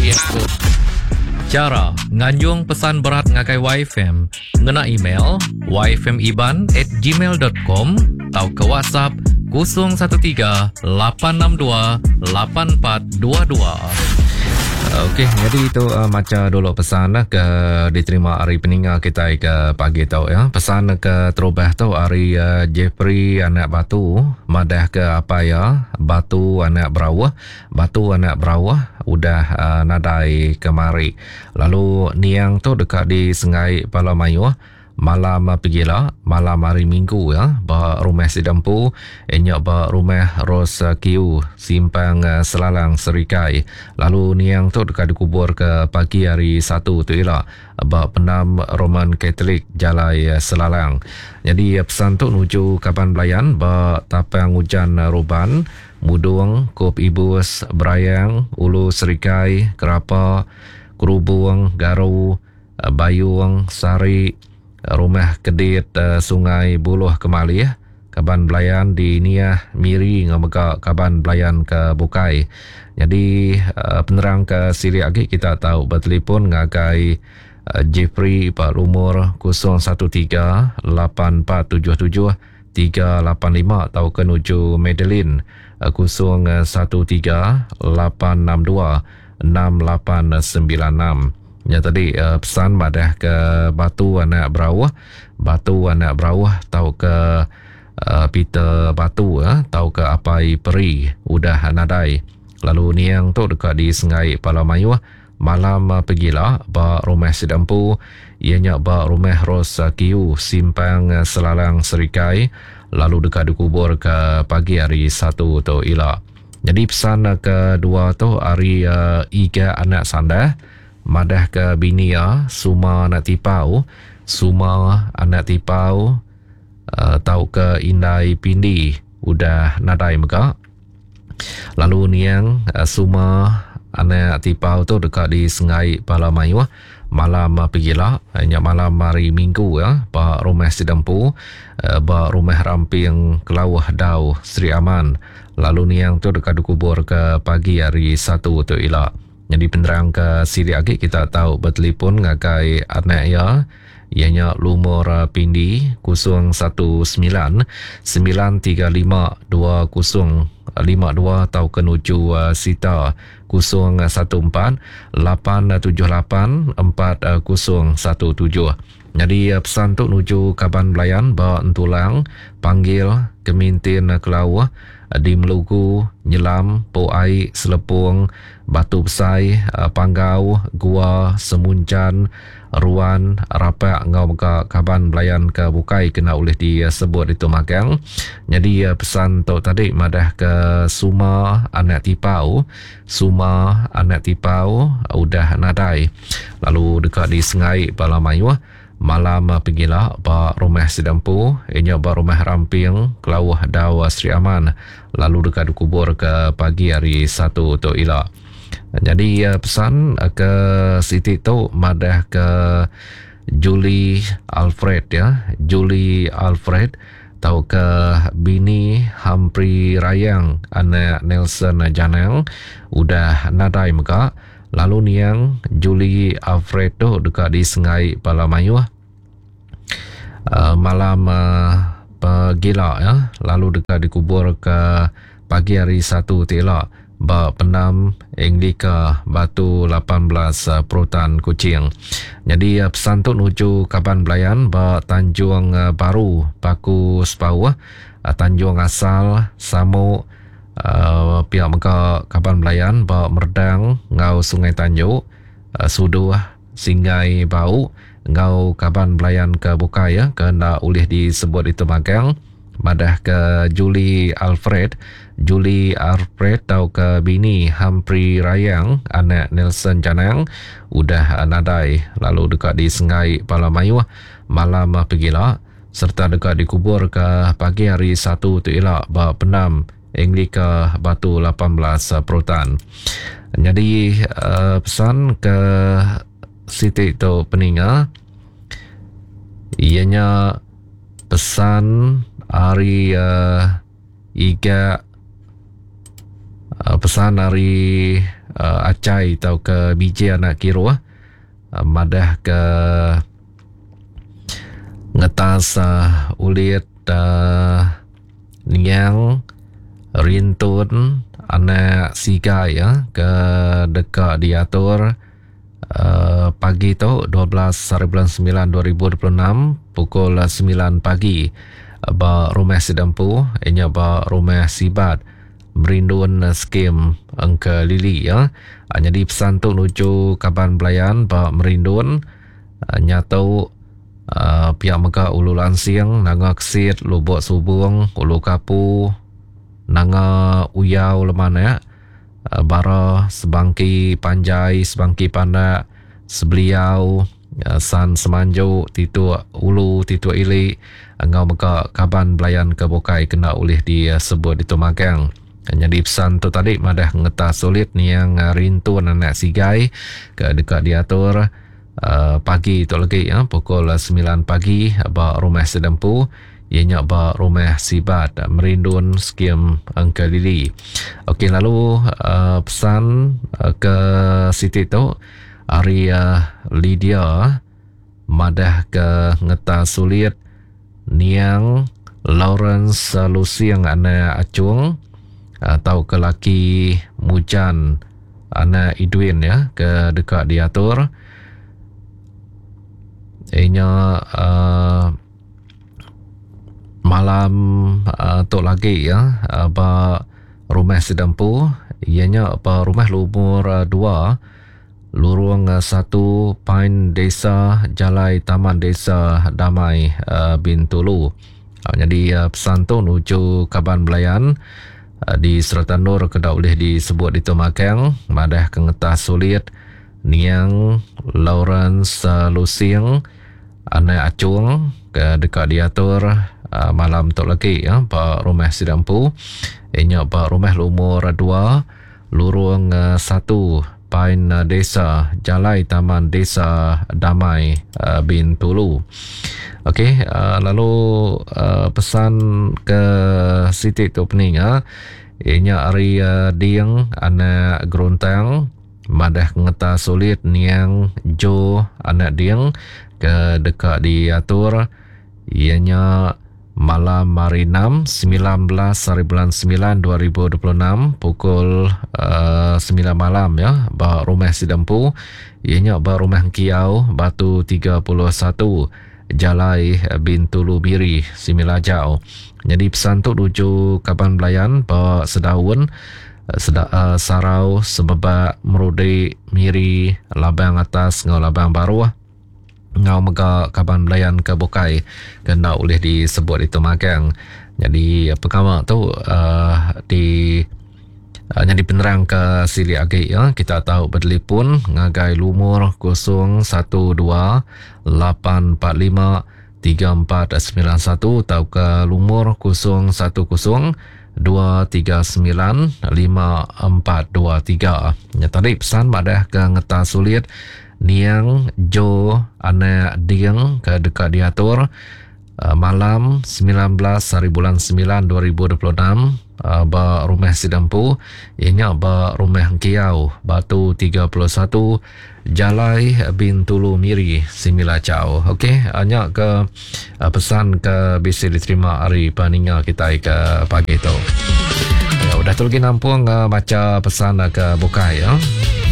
Cara nganjung pesan berat ngakai YFM ngena email yfmiban@gmail.com atau ke WhatsApp 013-862-8422. Okey, jadi itu macam dulu pesan ke diterima hari peninggal kita ke pagi tau ya. Pesan ke terubah tu hari Jeffrey anak Batu, madah ke apa ya? Batu anak Berawah, udah nadai kemari. Lalu niang tu dekat di Sungai Palamayu. Malam pergilah, malam hari Minggu ya, ba rumah Sidampu, enyak ba rumah Ros Kiu, simpang Selalang Serikai. Lalu niang tu dekat dikubur ke pagi hari Sabtu tu ialah ba penam Roman Katolik Jalai Selalang. Jadi pesan tu nuju Kaban Belayan ba tapang hujan Ruban, Mudung, Kop Ibus, Berayang, Ulu Serikai, Kerapa, Kerubung, Garu, Bayung, Sari, Rumah Kedit, Sungai Buluh Kemali ya. Kaban Belayan di Niah Miri ngamega Kaban Belayan ke Bukai. Jadi penerang ke sili lagi kita tahu bertelefon ngagai Jeffrey pak umur 013-8477-385 atau ke nuju Madeline 013-862-6896. Ya tadi pesan madah ke Batu anak Berawah, tahu ke Peter Batu tahu ke Apai Peri udah nadai. Lalu niang tu dekat di Sungai Palamayu, malam pergilah ba rumah Sidampu, ianya ba rumah Ros Kiu, simpang Selalang Serikai, lalu dekat dikubur ke pagi hari Sabtu tu ialah. Jadi pesan kedua tu hari Iga anak Sanda, madah ke bini ya, Suma anak tipau, tahu ke Indai Pindi udah nadai mega. Lalu niang Suma anak tipau tu dekat di Sungai Palamayu, malam pergilah, hanya malam hari Minggu ya, ba rumah Sidampu, ba rumah Ramping Kelawah Dau Sri Aman. Lalu niang tu dekat dikubur ke pagi hari Sabtu tu ialah. Jadi penerang ke sini lagi kita tahu bertelefon ngakai anak ya, ianya lumur Pindi 019-935-2052 atau ke nuju Sita 014-878-4017. Jadi pesan tu nuju Kaban Belayan bawa entulang, panggil Kemintin Kelawah di Melugu, Nyelam, Poai, Selepung, Batu Besai, Panggau, Gua, Semuncan, Ruan, Rapak, ngau ke Kaban Belayan ke Bukai kena oleh disebut itu magang. Jadi pesan tu tadi madah ke Suma anak tipau udah nadai. Lalu dekat di Sungai Palamayu, malam pergilah ba rumah Sidampu, ianya ba rumah Ramping Kelawah Dau Sri Aman, lalu dekat dikubur ke pagi hari Sabtu tu ialah. Jadi pesan ke Siti tu madah ke Julie Alfred ya, tahu ke bini Humphrey Rayang anak Nelson Janang udah nadai mega. Lalu niang Julie Alfred tu dekat di Sungai Palamayu, malam pergilah ya, lalu dekat dikubur ke pagi hari Sabtu tiala ba penam Englika Batu 18 Perutan Kuching. Jadi pesan tu nuju Kaban Belayan ba Tanjung Baru Paku Sepau, Tanjung Asal Samuk, pihak Meka Kaban Belayan ba Merdang ngau Sungai Tanjung, Sudu Singai Bau ngau Kaban Belayan ke Bukai ya, kena ulih disebut itu magang. Madah ke Julie Alfred tahu ke bini Humphrey Rayang anak Nelson Janang udah nadai. Lalu dekat di Sungai Palamayu, malam pergilah, serta dekat dikubur ke pagi hari Sabtu tu ialah ba penam Englika Batu 18 Perutan. Jadi pesan ke Siti tu peninga, ianya pesan hari pesan hari acai atau ke biji anak kiro madah ke ngetas ulit niang rintun anak sigai ke dekat diatur pagi tu 12 bulan 9 2026 pukul 9 pagi ba rumah sedampu inya ba rumah sibat merindun skim angka lili jadi pesan tu nuju kaban belayan ba merindun nyatau pihak mega ulu lansing nanga kesit lubuk subung ulu kapu nanga uyau lemana bara sebangki panjai sebangki pandak sebeliau san semanjau titu ulu titu ili ngau mega kaban belayan ke bokai kena oleh disebut di Tumagang. Jadi pesan tu tadi madah ngetas sulit ni yang rintu anak sigai ke dekat diatur pagi tu lagi pukul 9 pagi ba rumah sedempu ianya ba rumah sibat merindun skim angka lili. Okey, lalu pesan ke Siti tu hari Lydia madah ke ngetas sulit niang Lawrence Lusiang anak acung atau ke laki Mujan anak Idwin ke dekat diatur ianya malam tu lagi ba rumah sedampu ianya ba rumah lumur 2 lorong 1 Pine Desa Jalai Taman Desa Damai Bintulu. Jadi pesan tu nuju kaban belayan di Seratan Nur kedak boleh disebut di Tumakang madah kengetas sulit niang Lawrence Lusiang anak acung ke dekat diatur malam tu lagi ba rumah sedampu inya ba rumah lumur 2 lorong 1 Pine Desa Jalai Taman Desa Damai Bintulu. Okey, lalu pesan ke Siti tu pening ianya ari diang anak gerontang madah ngetas sulit niang Jo anak diang ke dekat diatur ianya malam hari 19 bulan 9 2026 pukul 9 malam ba rumah sedampu ianya ba rumah Kiau Batu 31 Jalai Bintulu Biri Similajau. Jadi pesan tu rujuk kaban belayan ba sedaun sarau sebebak merudi miri labang atas ngau labang baru ngau mega kaban belayan ke bokai kena oleh disebut itu magang. Jadi pertama tu jadi penerang ke sili agi kita tahu bertelefon ngagai lumur 012 845 3491 atau ke lumur 010 239 5423. Tadi pesan madah ke ngetas sulit niang Jo anak diang ke dekat diatur malam 19 hari bulan 9 2026 ba rumah sedampu ianya ba rumah Kiau Batu 31 Jalai Bintulu Miri Similacau. Okey, hanya ke pesan ke bisa diterima hari paninga kita ke pagi tu. Ya, udah tu lagi nampung baca pesan ke bukai